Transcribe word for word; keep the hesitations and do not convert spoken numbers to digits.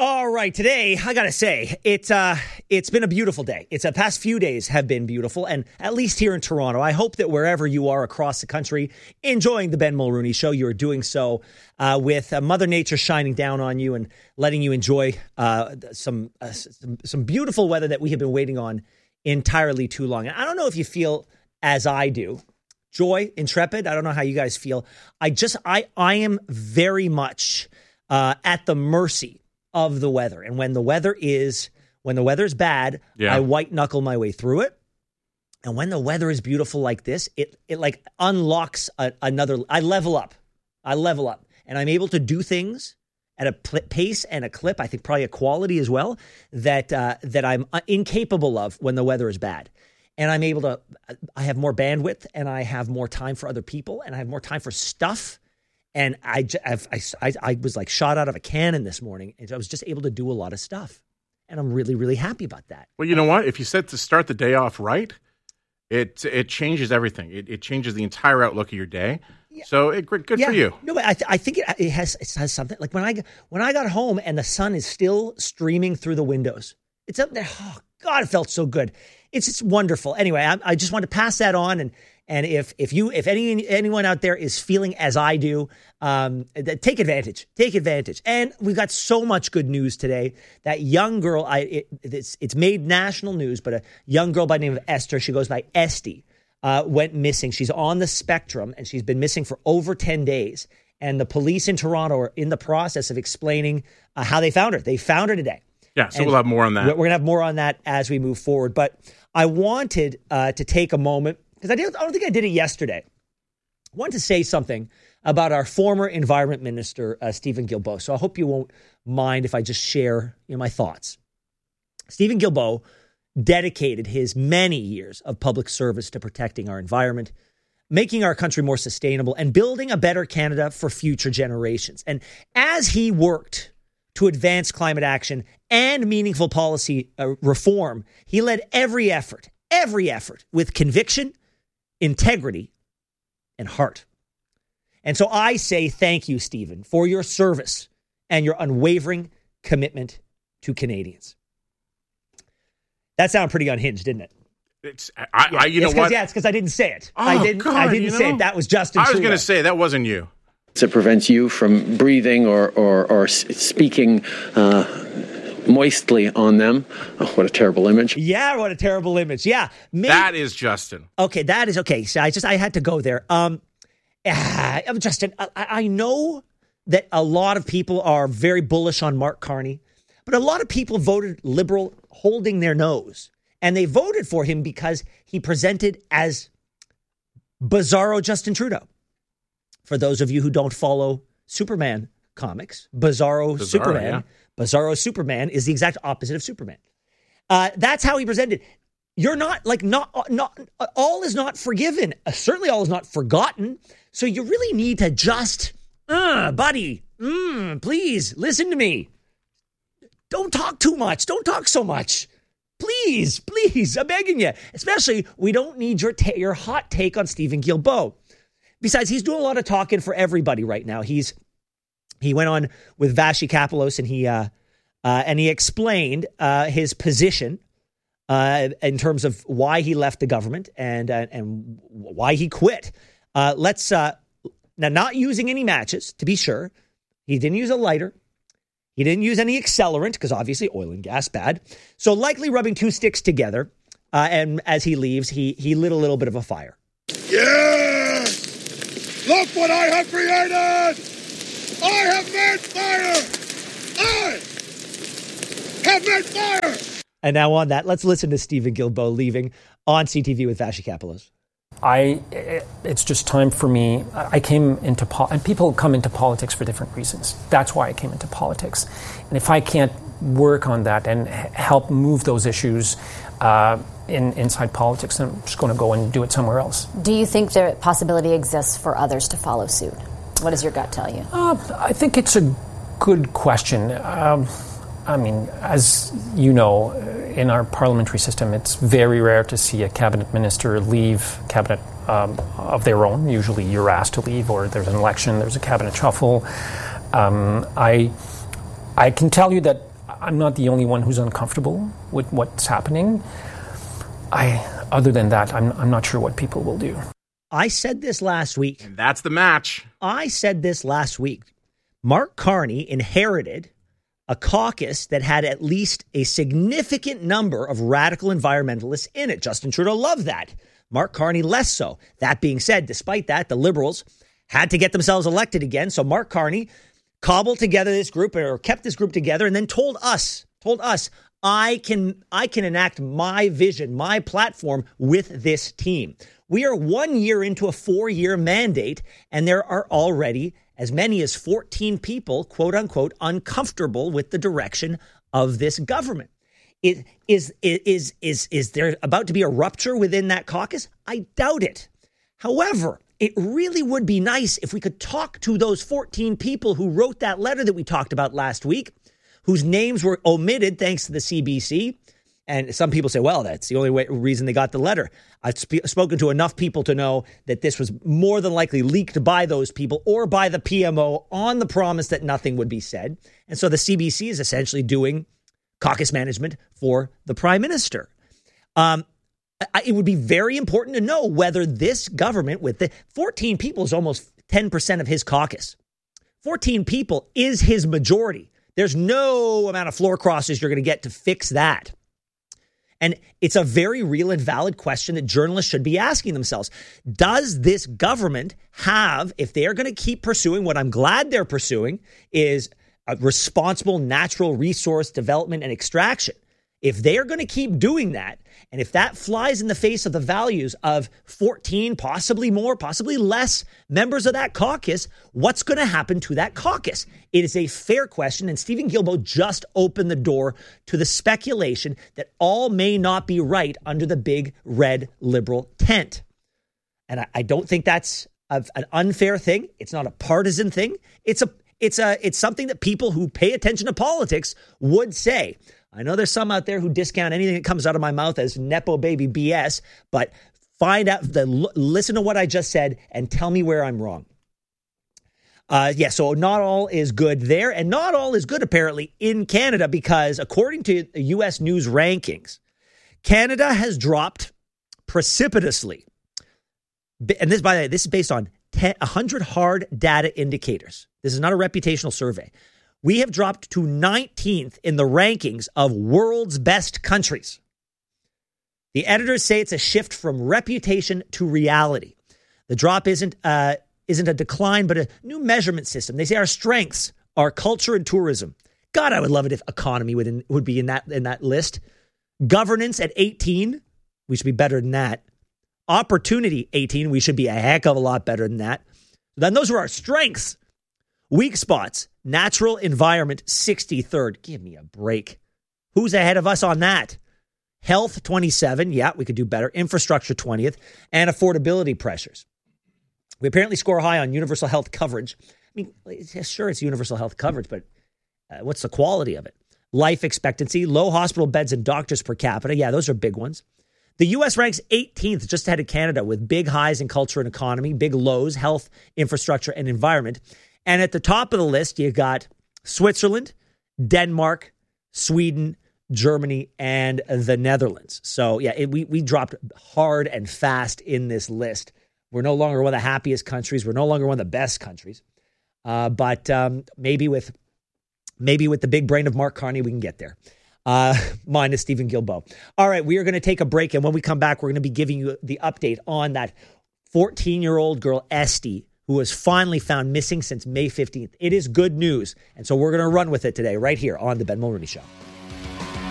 All right, today, I gotta say, it's uh, it's been a beautiful day. It's the past few days have been beautiful, and at least here in Toronto, I hope that wherever you are across the country enjoying the Ben Mulrooney Show, you are doing so uh, with uh, Mother Nature shining down on you and letting you enjoy uh, some, uh, some some beautiful weather that we have been waiting on entirely too long. And I don't know if you feel as I do, Joy, intrepid. I don't know how you guys feel. I just, I, I am very much uh, at the mercy of the weather. And when the weather is, when the weather is bad, yeah. I white knuckle my way through it. And when the weather is beautiful like this, it, it like unlocks a, another, I level up, I level up and I'm able to do things at a pl- pace and a clip, I think probably a quality as well, that, uh, that I'm incapable of when the weather is bad. And I'm able to, I have more bandwidth and I have more time for other people and I have more time for stuff. And I, I, I, I was like shot out of a cannon this morning. And I was just able to do a lot of stuff. And I'm really, really happy about that. Well, you know what? If you said to start the day off right, it it changes everything. It, it changes the entire outlook of your day. Yeah. So it, good yeah. for you. No, but I, th- I think it, it, has, it has something. Like when I, when I got home and the sun is still streaming through the windows. It's up there. Oh, God, it felt so good. It's it's wonderful. Anyway, I, I just want to pass that on, and and if if you if any anyone out there is feeling as I do, um, take advantage, take advantage. And we've got so much good news today. That young girl, I it, it's it's made national news, but a young girl by the name of Esther, she goes by Esty, uh, went missing. She's on the spectrum, and she's been missing for over ten days. And the police in Toronto are in the process of explaining uh, how they found her. They found her today. Yeah, so and we'll have more on that. We're going to have more on that as we move forward. But I wanted uh, to take a moment, because I, didn't, I don't think I did it yesterday. I wanted to say something about our former Environment Minister, uh, Steven Guilbeault. So I hope you won't mind if I just share you know, my thoughts. Steven Guilbeault dedicated his many years of public service to protecting our environment, making our country more sustainable, and building a better Canada for future generations. And as he worked to advance climate action and meaningful policy uh, reform, he led every effort, every effort with conviction, integrity, and heart. And so I say thank you, Stephen, for your service and your unwavering commitment to Canadians. That sounded pretty unhinged, didn't it? It's I, yeah, I you it's know what? Yeah, it's because I didn't say it. Oh, I didn't. God, I didn't you say know? it. That was Justin. I was going to say that wasn't you. It prevents you from breathing or or, or speaking uh, moistly on them. Oh, what a terrible image. Yeah, what a terrible image. Yeah. Maybe, that is Justin. Okay, that is okay. So I just, I had to go there. Um, ah, Justin, I, I know that a lot of people are very bullish on Mark Carney, but a lot of people voted Liberal holding their nose. And they voted for him because he presented as Bizarro Justin Trudeau. For those of you who don't follow Superman comics, Bizarro, Bizarro Superman, yeah. Bizarro Superman is the exact opposite of Superman. Uh, that's how he presented. You're not like not not all is not forgiven. Uh, certainly, all is not forgotten. So you really need to just, uh, buddy, mm, please listen to me. Don't talk too much. Don't talk so much. Please, please, I'm begging you. Especially, we don't need your ta- your hot take on Steven Guilbeault. Besides, he's doing a lot of talking for everybody right now. He's he went on with Vassy Kapelos and he uh, uh, and he explained uh, his position uh, in terms of why he left the government and uh, and why he quit. Uh, let's uh, now not using any matches to be sure. He didn't use a lighter. He didn't use any accelerant because obviously oil and gas bad. So likely rubbing two sticks together. Uh, and as he leaves, he he lit a little bit of a fire. Yeah! Look what I have created! I have made fire! I have made fire! And now on that, let's listen to Steven Guilbeault leaving on C T V with Vassy Kapelos. I, it's just time for me. I came into, po- and people come into politics for different reasons. That's why I came into politics. And if I can't work on that and help move those issues uh, in inside politics, then I'm just going to go and do it somewhere else. Do you think the possibility exists for others to follow suit? What does your gut tell you? Uh, I think it's a good question. Um, I mean, as you know, in our parliamentary system, it's very rare to see a cabinet minister leave cabinet um, of their own. Usually you're asked to leave, or there's an election, there's a cabinet shuffle. Um, I I can tell you that I'm not the only one who's uncomfortable with what's happening. I, other than that, I'm, I'm not sure what people will do. I said this last week. And that's the match. I said this last week. Mark Carney inherited a caucus that had at least a significant number of radical environmentalists in it. Justin Trudeau loved that. Mark Carney less so. That being said, despite that, the Liberals had to get themselves elected again. So Mark Carney cobbled together this group or kept this group together and then told us, told us, I can I can enact my vision, my platform with this team. We are one year into a four-year mandate, and there are already as many as fourteen people, quote unquote, uncomfortable with the direction of this government. It, is, is, is, is there about to be a rupture within that caucus? I doubt it. However, it really would be nice if we could talk to those fourteen people who wrote that letter that we talked about last week, whose names were omitted thanks to the C B C. And some people say, well, that's the only way, reason they got the letter. I've sp- spoken to enough people to know that this was more than likely leaked by those people or by the P M O on the promise that nothing would be said. And so the C B C is essentially doing caucus management for the prime minister. Um, I, it would be very important to know whether this government with the fourteen people is almost ten percent of his caucus. fourteen people is his majority. There's no amount of floor crosses you're going to get to fix that. And it's a very real and valid question that journalists should be asking themselves. Does this government have, if they are going to keep pursuing what I'm glad they're pursuing, is a responsible natural resource development and extraction? If they are going to keep doing that, and if that flies in the face of the values of fourteen, possibly more, possibly less members of that caucus, what's going to happen to that caucus? It is a fair question, and Steven Guilbeault just opened the door to the speculation that all may not be right under the big red liberal tent. And I, I don't think that's a, an unfair thing. It's not a partisan thing. It's a it's a it's something that people who pay attention to politics would say. I know there's some out there who discount anything that comes out of my mouth as Nepo baby B S, but find out, the, listen to what I just said and tell me where I'm wrong. Uh, yeah, so not all is good there, and not all is good apparently in Canada because according to the U S News rankings, Canada has dropped precipitously. And this, by the way, this is based on one hundred hard data indicators. This is not a reputational survey. We have dropped to nineteenth in the rankings of world's best countries. The editors say it's a shift from reputation to reality. The drop isn't uh, isn't a decline, but a new measurement system. They say our strengths are culture and tourism. God, I would love it if economy would in, would be in that in that list. Governance at eighteen, we should be better than that. Opportunity eighteen, we should be a heck of a lot better than that. Then those were our strengths. Weak spots, natural environment, sixty-third. Give me a break. Who's ahead of us on that? Health, twenty-seven. Yeah, we could do better. Infrastructure, twentieth. And affordability pressures. We apparently score high on universal health coverage. I mean, sure, it's universal health coverage, but uh, what's the quality of it? Life expectancy, low hospital beds and doctors per capita. Yeah, those are big ones. The U S ranks eighteenth, just ahead of Canada, with big highs in culture and economy, big lows, health, infrastructure, and environment. And at the top of the list, you got Switzerland, Denmark, Sweden, Germany, and the Netherlands. So, yeah, it, we, we dropped hard and fast in this list. We're no longer one of the happiest countries. We're no longer one of the best countries. Uh, but um, maybe with maybe with the big brain of Mark Carney, we can get there. Uh, mine is Steven Guilbeault. All right, we are going to take a break. And when we come back, we're going to be giving you the update on that fourteen-year-old girl, Esty, who was finally found missing since May fifteenth. It is good news. And so we're going to run with it today right here on The Ben Mulroney Show.